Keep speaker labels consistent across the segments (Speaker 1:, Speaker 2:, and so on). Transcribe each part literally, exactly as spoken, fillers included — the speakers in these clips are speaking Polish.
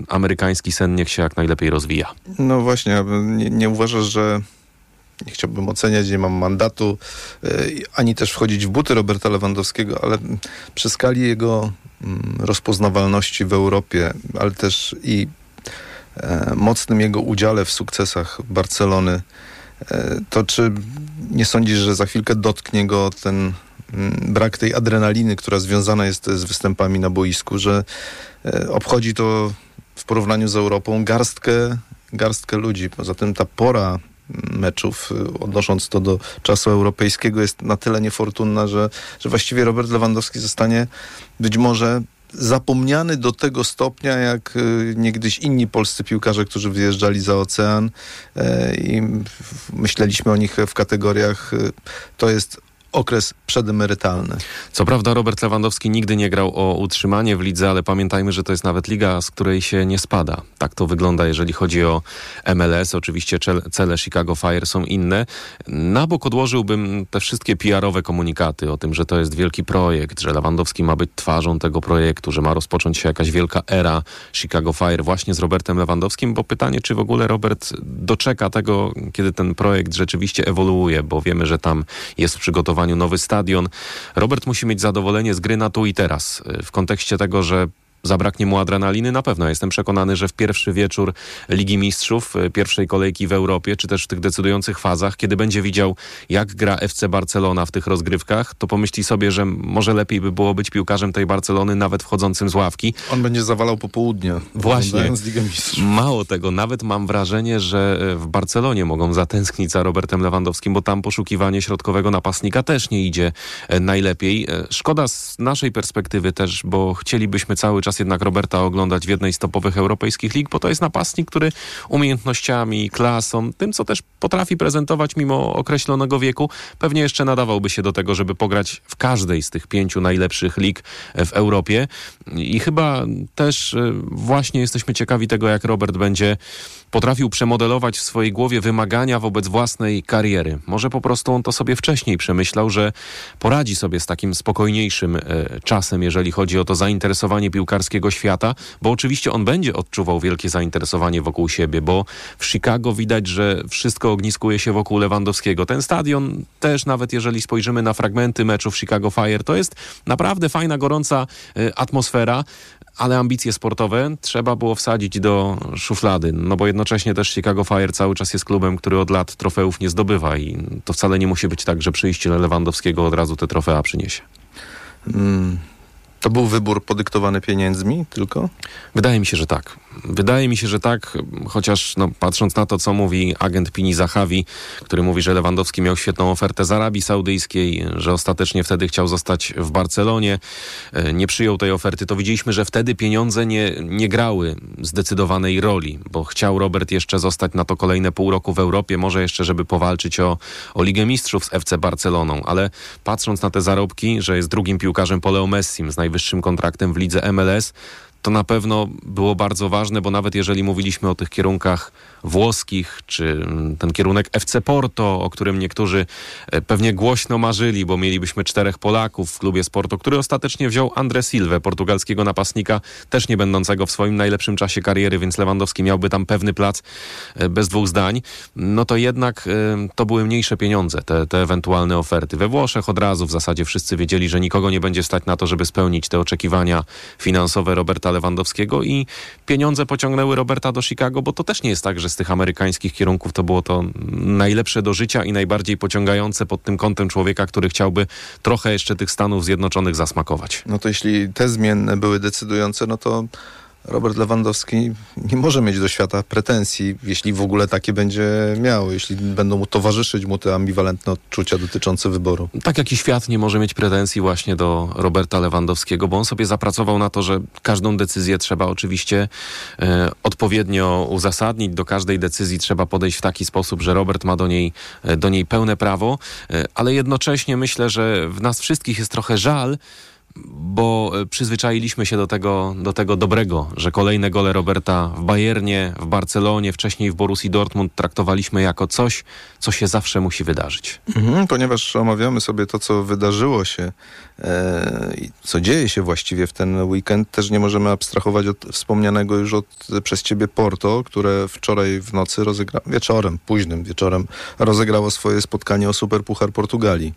Speaker 1: amerykański sen niech się jak najlepiej rozwija.
Speaker 2: No właśnie, nie, nie uważasz, że nie chciałbym oceniać, nie mam mandatu, yy, ani też wchodzić w buty Roberta Lewandowskiego, ale przy skali jego mm, rozpoznawalności w Europie, ale też i e, mocnym jego udziale w sukcesach Barcelony, e, to czy nie sądzisz, że za chwilkę dotknie go ten mm, brak tej adrenaliny, która związana jest z występami na boisku, że e, obchodzi to w porównaniu z Europą garstkę, garstkę ludzi. Poza tym ta pora meczów, odnosząc to do czasu europejskiego, jest na tyle niefortunna, że, że właściwie Robert Lewandowski zostanie być może zapomniany do tego stopnia, jak y, niegdyś inni polscy piłkarze, którzy wyjeżdżali za ocean y, i myśleliśmy o nich w kategoriach y, to jest okres przedemerytalny.
Speaker 1: Co prawda Robert Lewandowski nigdy nie grał o utrzymanie w lidze, ale pamiętajmy, że to jest nawet liga, z której się nie spada. Tak to wygląda, jeżeli chodzi o M L S. Oczywiście cele Chicago Fire są inne. Na bok odłożyłbym te wszystkie P R-owe komunikaty o tym, że to jest wielki projekt, że Lewandowski ma być twarzą tego projektu, że ma rozpocząć się jakaś wielka era Chicago Fire właśnie z Robertem Lewandowskim, bo pytanie, czy w ogóle Robert doczeka tego, kiedy ten projekt rzeczywiście ewoluuje, bo wiemy, że tam jest w przygotowaniu nowy stadion. Robert musi mieć zadowolenie z gry na tu i teraz. W kontekście tego, że zabraknie mu adrenaliny, na pewno. Jestem przekonany, że w pierwszy wieczór Ligi Mistrzów, pierwszej kolejki w Europie, czy też w tych decydujących fazach, kiedy będzie widział, jak gra F C Barcelona w tych rozgrywkach, to pomyśli sobie, że może lepiej by było być piłkarzem tej Barcelony, nawet wchodzącym z ławki.
Speaker 2: On będzie zawalał popołudnia.
Speaker 1: Właśnie.
Speaker 2: Ligę Mistrzów.
Speaker 1: Mało tego, nawet mam wrażenie, że w Barcelonie mogą zatęsknić za Robertem Lewandowskim, bo tam poszukiwanie środkowego napastnika też nie idzie najlepiej. Szkoda z naszej perspektywy też, bo chcielibyśmy cały czas jednak Roberta oglądać w jednej z topowych europejskich lig, bo to jest napastnik, który umiejętnościami, klasą, tym, co też potrafi prezentować mimo określonego wieku, pewnie jeszcze nadawałby się do tego, żeby pograć w każdej z tych pięciu najlepszych lig w Europie. I chyba też właśnie jesteśmy ciekawi tego, jak Robert będzie potrafił przemodelować w swojej głowie wymagania wobec własnej kariery. Może po prostu on to sobie wcześniej przemyślał, że poradzi sobie z takim spokojniejszym e, czasem, jeżeli chodzi o to zainteresowanie piłkarskiego świata, bo oczywiście on będzie odczuwał wielkie zainteresowanie wokół siebie, bo w Chicago widać, że wszystko ogniskuje się wokół Lewandowskiego. Ten stadion też, nawet jeżeli spojrzymy na fragmenty meczów Chicago Fire, to jest naprawdę fajna, gorąca e, atmosfera, ale ambicje sportowe trzeba było wsadzić do szuflady, no bo jednocześnie też Chicago Fire cały czas jest klubem, który od lat trofeów nie zdobywa i to wcale nie musi być tak, że przyjście Lewandowskiego od razu te trofea przyniesie.
Speaker 2: Mm. To był wybór podyktowany pieniędzmi tylko?
Speaker 1: Wydaje mi się, że tak. Wydaje mi się, że tak, chociaż no, patrząc na to, co mówi agent Pini Zahawi, który mówi, że Lewandowski miał świetną ofertę z Arabii Saudyjskiej, że ostatecznie wtedy chciał zostać w Barcelonie, nie przyjął tej oferty, to widzieliśmy, że wtedy pieniądze nie, nie grały zdecydowanej roli, bo chciał Robert jeszcze zostać na to kolejne pół roku w Europie, może jeszcze, żeby powalczyć o, o Ligę Mistrzów z F C Barceloną, ale patrząc na te zarobki, że jest drugim piłkarzem po Leo Messim z najwyższym kontraktem w lidze M L S, to na pewno było bardzo ważne, bo nawet jeżeli mówiliśmy o tych kierunkach włoskich, czy ten kierunek F C Porto, o którym niektórzy pewnie głośno marzyli, bo mielibyśmy czterech Polaków w klubie z Porto, który ostatecznie wziął André Silvę, portugalskiego napastnika, też nie będącego w swoim najlepszym czasie kariery, więc Lewandowski miałby tam pewny plac bez dwóch zdań. No to jednak to były mniejsze pieniądze, te, te ewentualne oferty. We Włoszech od razu w zasadzie wszyscy wiedzieli, że nikogo nie będzie stać na to, żeby spełnić te oczekiwania finansowe Roberta Lewandowskiego i pieniądze pociągnęły Roberta do Chicago, bo to też nie jest tak, że z tych amerykańskich kierunków to było to najlepsze do życia i najbardziej pociągające pod tym kątem człowieka, który chciałby trochę jeszcze tych Stanów Zjednoczonych zasmakować.
Speaker 2: No to jeśli te zmienne były decydujące, no to Robert Lewandowski nie może mieć do świata pretensji, jeśli w ogóle takie będzie miał, jeśli będą mu towarzyszyć mu te ambiwalentne odczucia dotyczące wyboru.
Speaker 1: Tak jak i świat nie może mieć pretensji właśnie do Roberta Lewandowskiego, bo on sobie zapracował na to, że każdą decyzję trzeba oczywiście e, odpowiednio uzasadnić, do każdej decyzji trzeba podejść w taki sposób, że Robert ma do niej, do niej pełne prawo, e, ale jednocześnie myślę, że w nas wszystkich jest trochę żal, bo przyzwyczailiśmy się do tego, do tego dobrego, że kolejne gole Roberta w Bayernie, w Barcelonie, wcześniej w Borussii Dortmund traktowaliśmy jako coś, co się zawsze musi wydarzyć.
Speaker 2: Mhm, ponieważ omawiamy sobie to, co wydarzyło się e, i co dzieje się właściwie w ten weekend, też nie możemy abstrahować od wspomnianego już od, przez ciebie Porto, które wczoraj w nocy rozegrało, wieczorem, późnym wieczorem rozegrało swoje spotkanie o Superpuchar Portugalii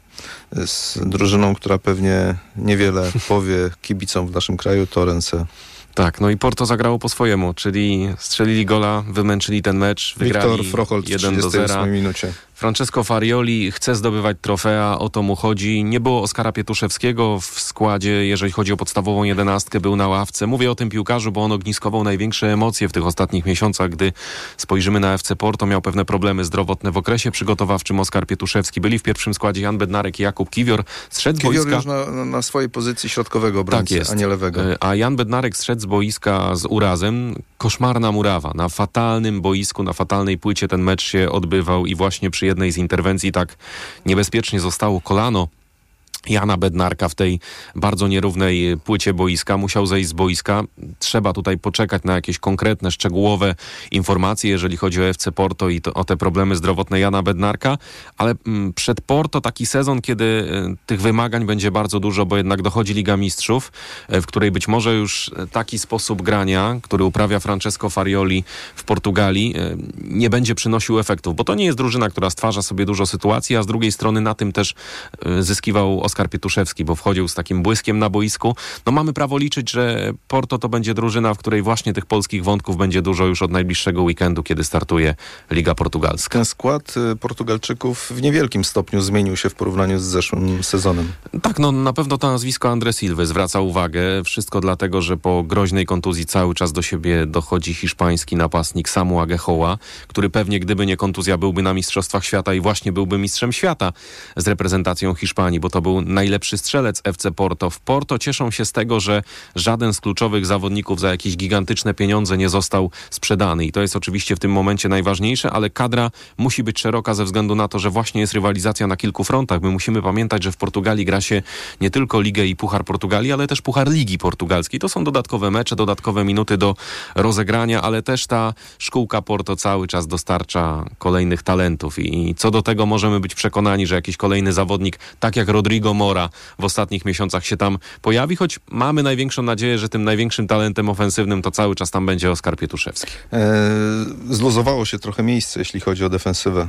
Speaker 2: z drużyną, która pewnie niewiele powie kibicom w naszym kraju, Torrance.
Speaker 1: Tak, no i Porto zagrało po swojemu, czyli strzelili gola, wymęczyli ten mecz, wygrali
Speaker 2: Wiktor Froholt w
Speaker 1: jeden do zera.
Speaker 2: minucie.
Speaker 1: Francesco Farioli chce zdobywać trofea, o to mu chodzi. Nie było Oskara Pietuszewskiego w składzie, jeżeli chodzi o podstawową jedenastkę, był na ławce. Mówię o tym piłkarzu, bo on ogniskował największe emocje w tych ostatnich miesiącach, gdy spojrzymy na F C Porto. Miał pewne problemy zdrowotne w okresie przygotowawczym. Oskar Pietuszewski. Byli w pierwszym składzie Jan Bednarek i Jakub Kiwior. Zszedł z
Speaker 2: Kiwior
Speaker 1: boiska...
Speaker 2: już na, na swojej pozycji środkowego obrońcy,
Speaker 1: tak
Speaker 2: a nie lewego.
Speaker 1: A Jan Bednarek zszedł z boiska z urazem. Koszmarna murawa. Na fatalnym boisku, na fatalnej płycie ten mecz się odbywał i właśnie przy jednej z interwencji tak niebezpiecznie zostało kolano Jana Bednarka w tej bardzo nierównej płycie boiska. Musiał zejść z boiska. Trzeba tutaj poczekać na jakieś konkretne, szczegółowe informacje, jeżeli chodzi o F C Porto i to, o te problemy zdrowotne Jana Bednarka, ale m, przed Porto taki sezon, kiedy y, tych wymagań będzie bardzo dużo, bo jednak dochodzi Liga Mistrzów, y, w której być może już taki sposób grania, który uprawia Francesco Farioli w Portugalii, y, nie będzie przynosił efektów, bo to nie jest drużyna, która stwarza sobie dużo sytuacji, a z drugiej strony na tym też y, zyskiwał Oskar Pietuszewski, bo wchodził z takim błyskiem na boisku. No mamy prawo liczyć, że Porto to będzie drużyna, w której właśnie tych polskich wątków będzie dużo już od najbliższego weekendu, kiedy startuje Liga Portugalska.
Speaker 2: Ten skład Portugalczyków w niewielkim stopniu zmienił się w porównaniu z zeszłym sezonem.
Speaker 1: Tak, no na pewno to nazwisko André Silva zwraca uwagę. Wszystko dlatego, że po groźnej kontuzji cały czas do siebie dochodzi hiszpański napastnik Samu Agehoa, który pewnie gdyby nie kontuzja byłby na Mistrzostwach Świata i właśnie byłby mistrzem świata z reprezentacją Hiszpanii, bo to był najlepszy strzelec F C Porto. W Porto cieszą się z tego, że żaden z kluczowych zawodników za jakieś gigantyczne pieniądze nie został sprzedany i to jest oczywiście w tym momencie najważniejsze, ale kadra musi być szeroka ze względu na to, że właśnie jest rywalizacja na kilku frontach. My musimy pamiętać, że w Portugalii gra się nie tylko Ligę i Puchar Portugalii, ale też Puchar Ligi Portugalskiej. To są dodatkowe mecze, dodatkowe minuty do rozegrania, ale też ta szkółka Porto cały czas dostarcza kolejnych talentów i co do tego możemy być przekonani, że jakiś kolejny zawodnik, tak jak Rodrigo Mora w ostatnich miesiącach się tam pojawi, choć mamy największą nadzieję, że tym największym talentem ofensywnym to cały czas tam będzie Oskar Pietuszewski.
Speaker 2: Eee, zluzowało się trochę miejsce, jeśli chodzi o defensywę.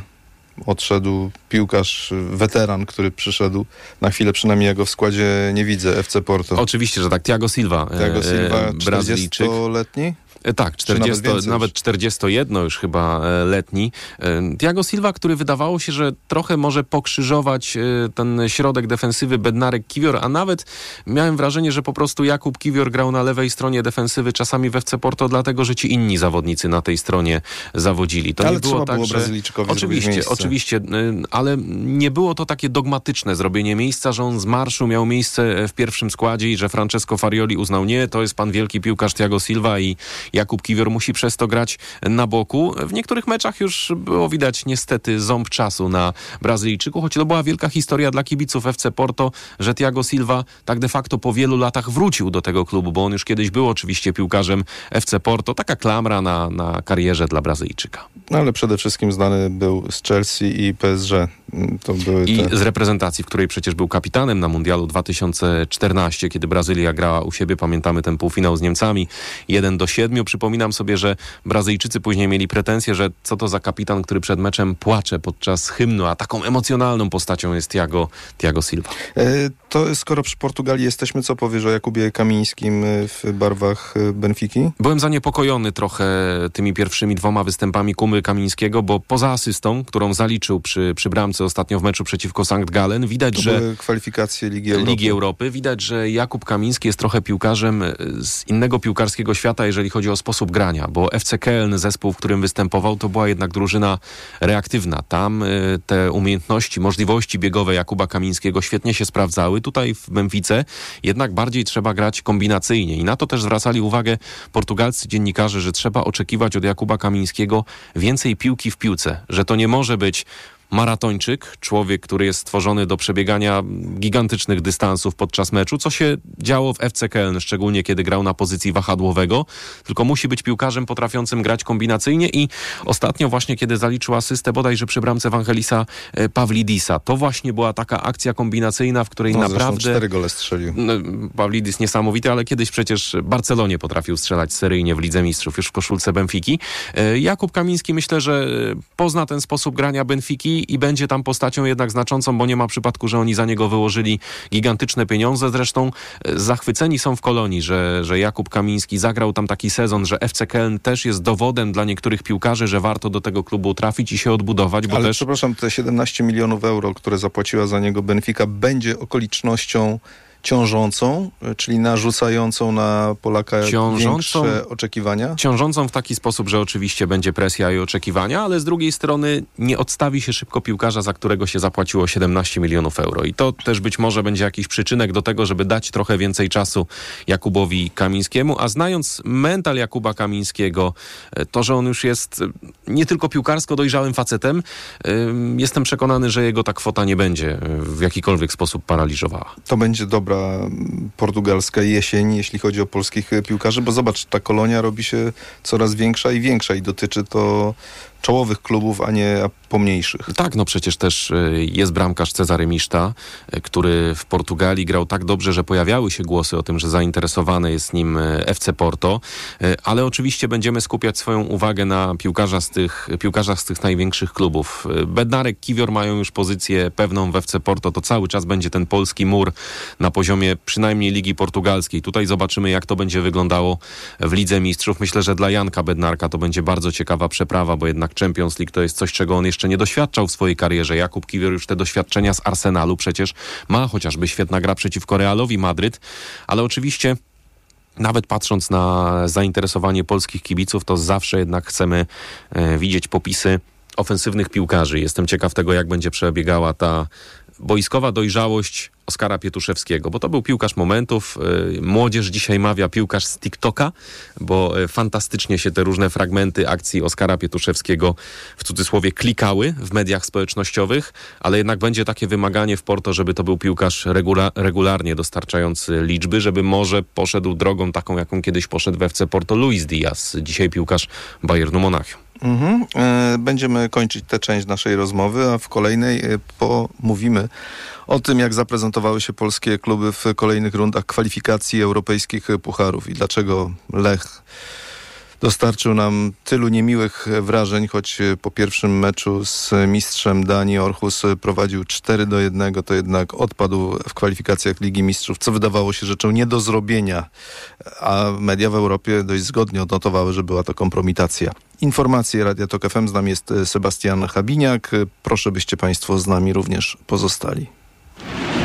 Speaker 2: Odszedł piłkarz, weteran, który przyszedł. Na chwilę przynajmniej ja go w składzie nie widzę, F C Porto.
Speaker 1: Oczywiście, że tak. Thiago Silva,
Speaker 2: Thiago Silva,
Speaker 1: e, Brazylijczyk.
Speaker 2: czterdziestoletni?
Speaker 1: Tak, czterdzieści, nawet, nawet czterdziestojedno już chyba letni. Thiago Silva, który wydawało się, że trochę może pokrzyżować ten środek defensywy Bednarek-Kiwior, a nawet miałem wrażenie, że po prostu Jakub Kiwior grał na lewej stronie defensywy czasami w F C Porto, dlatego, że ci inni zawodnicy na tej stronie zawodzili. To
Speaker 2: ale
Speaker 1: nie było
Speaker 2: trzeba
Speaker 1: tak,
Speaker 2: było
Speaker 1: że...
Speaker 2: Brazylijczykowi
Speaker 1: Oczywiście, oczywiście, ale nie było to takie dogmatyczne zrobienie miejsca, że on z marszu miał miejsce w pierwszym składzie i że Francesco Farioli uznał, nie, to jest pan wielki piłkarz Thiago Silva i Jakub Kiwior musi przez to grać na boku. W niektórych meczach już było widać niestety ząb czasu na Brazylijczyku, choć to była wielka historia dla kibiców F C Porto, że Thiago Silva tak de facto po wielu latach wrócił do tego klubu, bo on już kiedyś był oczywiście piłkarzem F C Porto. Taka klamra na, na karierze dla Brazylijczyka.
Speaker 2: No ale przede wszystkim znany był z Chelsea i P S G. To były te...
Speaker 1: I z reprezentacji, w której przecież był kapitanem na Mundialu dwa tysiące czternastym, kiedy Brazylia grała u siebie. Pamiętamy ten półfinał z Niemcami. jeden do siedmiu. Przypominam sobie, że Brazylijczycy później mieli pretensje, że co to za kapitan, który przed meczem płacze podczas hymnu, a taką emocjonalną postacią jest Thiago, Thiago Silva.
Speaker 2: E, to skoro przy Portugalii jesteśmy, co powiesz o Jakubie Kamińskim w barwach Benfiki?
Speaker 1: Byłem zaniepokojony trochę tymi pierwszymi dwoma występami Kuby Kamińskiego, bo poza asystą, którą zaliczył przy, przy bramce ostatnio w meczu przeciwko Sankt Gallen, widać,
Speaker 2: to
Speaker 1: że...
Speaker 2: były kwalifikacje Ligi Europy.
Speaker 1: Ligi Europy. Widać, że Jakub Kamiński jest trochę piłkarzem z innego piłkarskiego świata, jeżeli chodzi o sposób grania, bo F C Köln, zespół, w którym występował, to była jednak drużyna reaktywna. Tam y, te umiejętności, możliwości biegowe Jakuba Kamińskiego świetnie się sprawdzały. Tutaj w Benfice jednak bardziej trzeba grać kombinacyjnie i na to też zwracali uwagę portugalscy dziennikarze, że trzeba oczekiwać od Jakuba Kamińskiego więcej piłki w piłce, że to nie może być maratończyk, człowiek, który jest stworzony do przebiegania gigantycznych dystansów podczas meczu, co się działo w F C Köln, szczególnie kiedy grał na pozycji wahadłowego, tylko musi być piłkarzem potrafiącym grać kombinacyjnie i ostatnio właśnie, kiedy zaliczył asystę bodajże przy bramce Evangelisa Pavlidisa, to właśnie była taka akcja kombinacyjna, w której
Speaker 2: no,
Speaker 1: naprawdę...
Speaker 2: cztery gole strzelił.
Speaker 1: Pavlidis niesamowity, ale kiedyś przecież Barcelonie potrafił strzelać seryjnie w Lidze Mistrzów, już w koszulce Benfiki. Jakub Kamiński myślę, że pozna ten sposób grania Benfiki i będzie tam postacią jednak znaczącą, bo nie ma przypadku, że oni za niego wyłożyli gigantyczne pieniądze. Zresztą zachwyceni są w Kolonii, że, że Jakub Kamiński zagrał tam taki sezon, że F C Köln też jest dowodem dla niektórych piłkarzy, że warto do tego klubu trafić i się odbudować. Bo
Speaker 2: Ale
Speaker 1: też...
Speaker 2: przepraszam, te siedemnaście milionów euro, które zapłaciła za niego Benfica, będzie okolicznością ciążącą, czyli narzucającą na Polaka ciążącą, większe oczekiwania?
Speaker 1: Ciążącą w taki sposób, że oczywiście będzie presja i oczekiwania, ale z drugiej strony nie odstawi się szybko piłkarza, za którego się zapłaciło siedemnaście milionów euro. I to też być może będzie jakiś przyczynek do tego, żeby dać trochę więcej czasu Jakubowi Kamińskiemu, a znając mental Jakuba Kamińskiego, to, że on już jest nie tylko piłkarsko dojrzałym facetem, jestem przekonany, że jego ta kwota nie będzie w jakikolwiek sposób paraliżowała.
Speaker 2: To będzie dobra portugalska jesień, jeśli chodzi o polskich piłkarzy, bo zobacz, ta Kolonia robi się coraz większa i większa i dotyczy to czołowych klubów, a nie pomniejszych.
Speaker 1: Tak, no przecież też jest bramkarz Cezary Miszta, który w Portugalii grał tak dobrze, że pojawiały się głosy o tym, że zainteresowane jest nim F C Porto, ale oczywiście będziemy skupiać swoją uwagę na piłkarza z tych, piłkarzach z tych największych klubów. Bednarek, Kiwior mają już pozycję pewną w F C Porto, to cały czas będzie ten polski mur na poziomie przynajmniej Ligi Portugalskiej. Tutaj zobaczymy, jak to będzie wyglądało w Lidze Mistrzów. Myślę, że dla Janka Bednarka to będzie bardzo ciekawa przeprawa, bo jednak Champions League to jest coś, czego on jeszcze nie doświadczał w swojej karierze. Jakub Kiwior już te doświadczenia z Arsenalu przecież ma, chociażby świetna gra przeciwko Realowi Madryt, ale oczywiście nawet patrząc na zainteresowanie polskich kibiców, to zawsze jednak chcemy e, widzieć popisy ofensywnych piłkarzy. Jestem ciekaw tego, jak będzie przebiegała ta boiskowa dojrzałość Oskara Pietuszewskiego, bo to był piłkarz momentów. Młodzież dzisiaj mawia piłkarz z TikToka, bo fantastycznie się te różne fragmenty akcji Oskara Pietuszewskiego w cudzysłowie klikały w mediach społecznościowych, ale jednak będzie takie wymaganie w Porto, żeby to był piłkarz regula- regularnie dostarczający liczby, żeby może poszedł drogą taką, jaką kiedyś poszedł w F C Porto Luis Diaz, dzisiaj piłkarz Bayernu Monachium.
Speaker 2: Mhm. Będziemy kończyć tę część naszej rozmowy, a w kolejnej pomówimy o tym, jak zaprezentowały się polskie kluby w kolejnych rundach kwalifikacji europejskich pucharów i dlaczego Lech dostarczył nam tylu niemiłych wrażeń, choć po pierwszym meczu z mistrzem Danii Aarhus prowadził cztery do jednego, to jednak odpadł w kwalifikacjach Ligi Mistrzów, co wydawało się rzeczą nie do zrobienia, a media w Europie dość zgodnie odnotowały, że była to kompromitacja. Informacje Radia Tok F M, z nami jest Sebastian Habiniak. Proszę, byście Państwo z nami również pozostali.